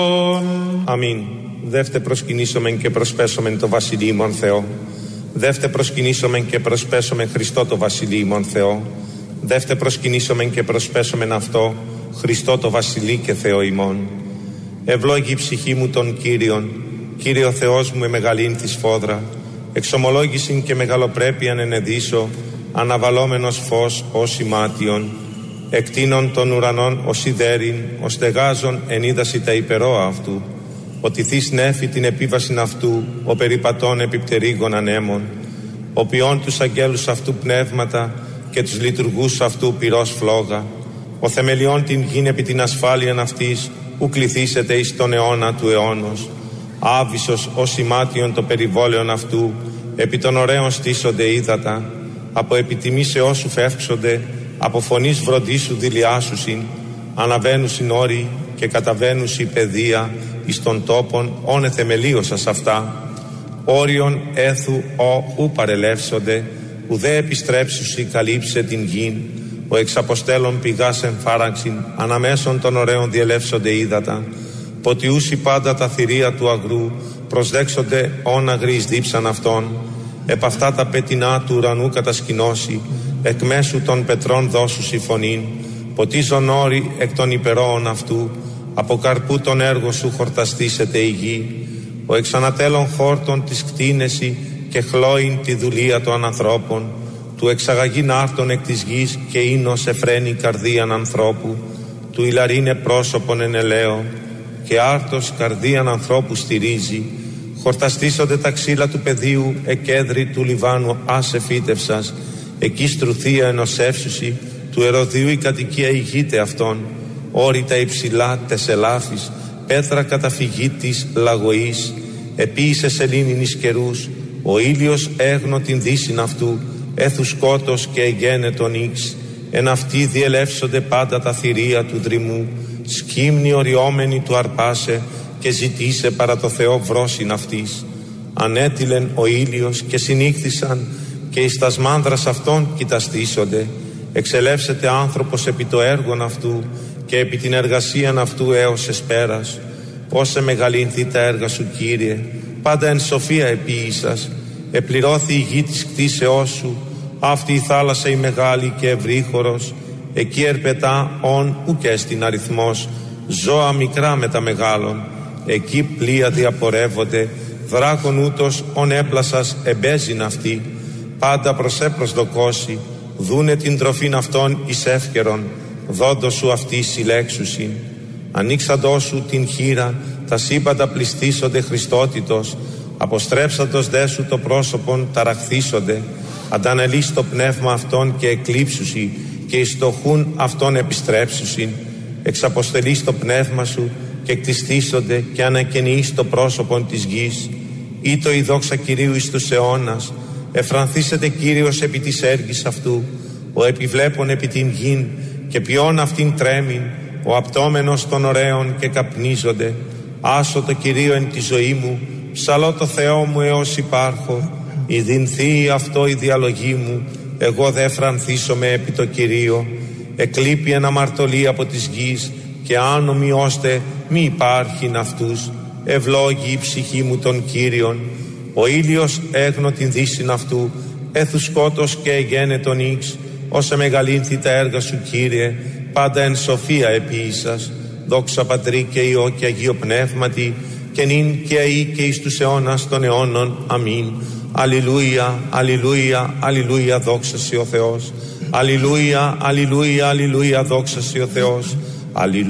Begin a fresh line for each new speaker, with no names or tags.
Αμήν. Δεύτε προσκυνήσομεν και προσπέσομεν το Βασιλείο ημών Θεό. Δεύτε προσκυνήσομεν και προσπέσομεν Χριστό το Βασιλείο ημών Θεό. Δεύτε προσκυνήσομεν και προσπέσομεν αυτό Χριστό το Βασιλεί και Θεό ημών. Ευλόγη η ψυχή μου τον Κύριον, Κύριο Θεός μου εμεγαλύνθη σφόδρα. Εξομολόγησιν και μεγαλοπρέπειαν ενεδίσω, αναβαλόμενος φως ως ημάτιον. Εκτείνων των ουρανών ως ιδέριν, ως στεγάζων εν είδαση τα υπερόα αυτού. Ότι θείς νέφη την επίβασιν αυτού, ο περιπατών επιπτερίγων ανέμων. Ο ποιών τους αγγέλους αυτού πνεύματα και τους λειτουργούς αυτού πυρός φλόγα. Ο θεμελιών την γην επί την ασφάλειαν αυτής, ου κληθήσετε εις τον αιώνα του αιώνος. Άβυσος ως ημάτιον το περιβόλαιον αυτού, επί των ωραίων στήσονται ύδατα. Από επιτιμήσεώς σου φεύξονται, από φωνής βροντίσου δηλιάσουσιν, αναβαίνουσιν όροι και καταβαίνουσι παιδεία εις των τόπων όνε θεμελίωσας αυτά. Όριον έθου ου παρελεύσονται, ουδέ επιστρέψουσι καλύψε την γην. Ο εξαποστέλων πηγάς εμφάραξιν, αναμέσων των ωραίων διελεύσονται ύδατα. Ποτιούσι πάντα τα θηρία του αγρού, προσδέξονται όνα γρής δίψαν αυτών. Επ' αυτά τα πετεινά του ουρανού κατασκηνώσει, εκ μέσου των πετρών δώσουσι φωνήν. Ποτίζον όρη εκ των υπερόων αυτού, από καρπού τον έργο σου χορταστήσεται η γη. Ο εξανατέλων χόρτων της κτίνεση και χλώην τη δουλεία των ανθρώπων. Του εξαγαγήν άρτων εκ της γης και ίνος εφραίνει καρδίαν ανθρώπου. Του ηλαρίνε πρόσωπον εν ελαίο και άρτος καρδίαν ανθρώπου στηρίζει. Χορταστήσονται τα ξύλα του πεδίου, εκέδρη του Λιβάνου άσε φύτευσας. Εκεί στρουθία ενωσεύσουσι, του Εροδίου η κατοικία ηγείται αυτών. Όρητα υψηλά τεσελάφης, πέτρα καταφυγή της λαγωής. Επίησε σελήνην εις καιρούς, ο ήλιος έγνω την δύσιν αυτού. Έθου σκότος και εγένε τον ίξ. Εν αυτοί διελεύσονται πάντα τα θηρία του δρυμού. Σκύμνη οριόμενη του αρπάσε και ζητήσε παρά το Θεό βρόσιν αυτής. Ανέτειλεν ο ήλιος και συνήχθησαν και εις τας μάνδρας αυτών κοιταστήσονται. Εξελεύσεται άνθρωπος επί το έργον αυτού και επί την εργασίαν αυτού έως εσπέρας. Όσε μεγαλύνθη τα έργα σου, Κύριε, πάντα εν σοφία επίησας. Επληρώθη η γη της κτίσεώς σου, αυτή η θάλασσα η μεγάλη και ευρύχωρος. Εκεί ερπετά ον ουκ έστιν αριθμός, ζώα μικρά με τα μεγάλων. Εκεί πλοία διαπορεύονται, δράκον ούτως ον έπλασας εμπέζιν αυτή. Πάντα προσδοκώσει, δούνε την τροφήν αυτών εις εύκαιρον, δόντο σου αυτή συλλέξουσιν. Ανοίξαντό σου την χείρα, τα σύμπαντα πληστήσονται Χριστότητος. Αποστρέψαντος δε σου το πρόσωπον ταραχθήσονται. Αντανελείς το πνεύμα αυτών και εκλείψουσι και εις το χούν αυτών επιστρέψουσιν. Εξαποστελείς το πνεύμα σου και κτιστήσονται και ανακαινείς το πρόσωπον της γης. Ήτο η δόξα Κυρίου εις τους αιώνας. Εφρανθήσεται Κύριος επί της έργης αυτού. Ο επιβλέπων επί την γην και ποιόν αυτήν τρέμην. Ο απτόμενος των ωραίων και καπνίζονται. Άσω το Κυρίο εν τη ζωή μου, ψαλώ το Θεό μου έως υπάρχω. Ιδυνθεί αυτό η διαλογή μου, εγώ δε φρανθήσομαι επί το Κυρίο. Εκλείπει ένα αμαρτωλή από της γης και άνομοι ώστε μη υπάρχειν αυτούς. Ευλόγη η ψυχή μου τον Κύριον. Ο ήλιος έγνω την δύσιν αυτού, έθου σκότος και εγένε τον ίξ. Όσε μεγαλύνθη τα έργα σου, Κύριε, πάντα εν σοφία επίησας. Δόξα Πατρί και Υιό και Αγίο Πνεύματι, και νυν και αεί και εις τους αιώνας των αιώνων. Αμήν. Αλληλούια, αλληλούια, αλληλούια, δόξα σοι ο Θεός. Αλληλούια, αλληλούια, αλληλούια, δόξα σοι ο Θεός. Αλληλούια.